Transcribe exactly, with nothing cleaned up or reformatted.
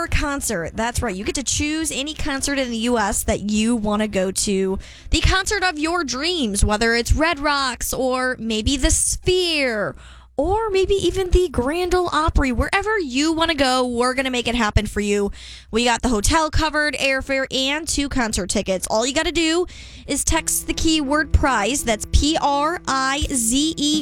your concert. That's right. You get to choose any concert in the U S that you want to go to. The concert of your dreams, whether it's Red Rocks or maybe the Sphere or maybe even the Grand Ole Opry. Wherever you want to go, we're going to make it happen for you. We got the hotel covered, airfare, and two concert tickets. All you got to do is text the keyword prize. That's P R I Z E